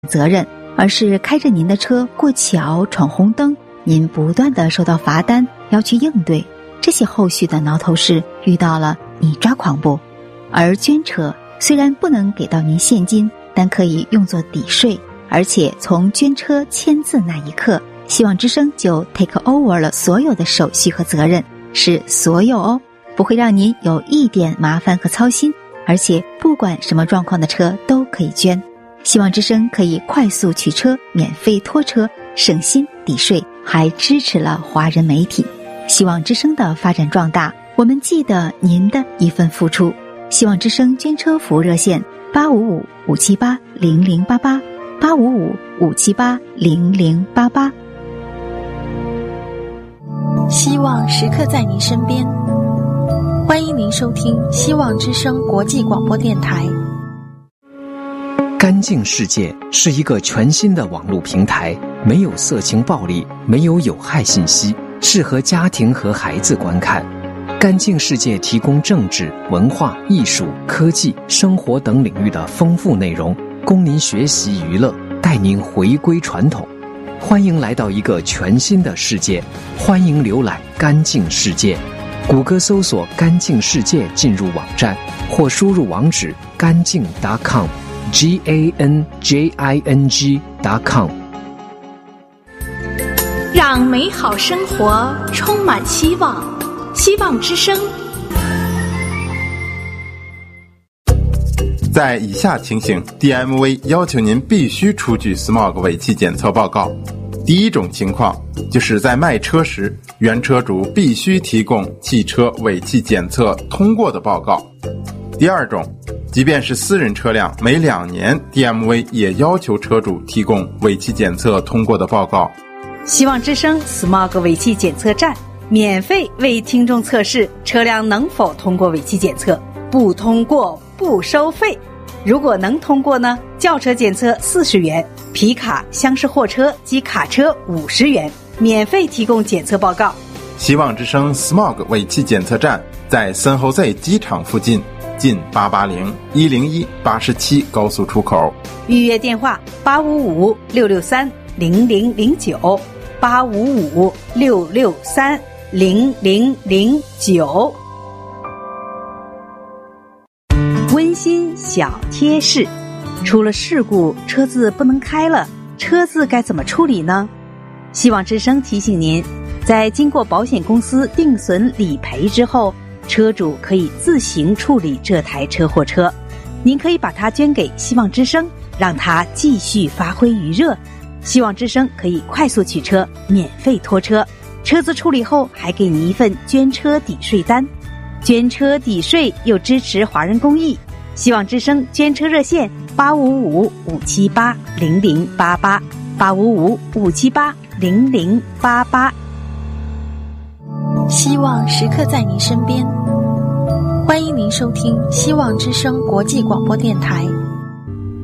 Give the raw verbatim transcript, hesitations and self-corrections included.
责任，而是开着您的车过桥闯红灯，您不断的收到罚单要去应对，这些后续的挠头事遇到了你抓狂不？而捐车虽然不能给到您现金，但可以用作抵税，而且从捐车签字那一刻，希望之声就 take over 了所有的手续和责任，是所有哦，不会让您有一点麻烦和操心，而且不管什么状况的车都可以捐。希望之声可以快速取车，免费拖车，省心抵税，还支持了华人媒体。希望之声的发展壮大，我们记得您的一份付出。希望之声捐车服务热线八五五五七八零零八八八五五五七八零零八八。 希望时刻在您身边，欢迎您收听希望之声国际广播电台。 干净世界是一个全新的网络平台，没有色情暴力，没有有害信息，适合家庭和孩子观看。干净世界提供政治、文化、艺术、科技、生活等领域的丰富内容，供您学习娱乐，带您回归传统。欢迎来到一个全新的世界，欢迎浏览干净世界。谷歌搜索干净世界进入网站，或输入网址干净 .com G A N J I N G .com。 让美好生活充满希望，希望之声。 在以下情形 D M V 要求您必须出具 S M O G 尾气检测报告。第一种情况，就是在卖车时，原车主必须提供汽车尾气检测通过的报告。第二种，即便是私人车辆，每两年 D M V 也要求车主提供尾气检测通过的报告。 希望之声 S M O G 尾气检测站免费为听众测试车辆能否通过尾气检测，不通过不收费。如果能通过呢，轿车检测四十元，皮卡、厢式货车及卡车五十元，免费提供检测报告。 希望之声 S M O G 尾气检测站在森侯 Z 机场附近，近八八零一零一八十七高速出口。 预约电话八五五六六三零零零九八五五六六三零零零九。温馨小贴士：出了事故，车子不能开了，车子该怎么处理呢？希望之声提醒您，在经过保险公司定损理赔之后，车主可以自行处理这台车或车。您可以把它捐给希望之声，让它继续发挥余热。希望之声可以快速取车，免费拖车，车子处理后还给你一份捐车抵税单，捐车抵税又支持华人公益。希望之声捐车热线八五五五七八零零八八八五五五七八零零八八。 希望时刻在您身边，欢迎您收听希望之声国际广播电台。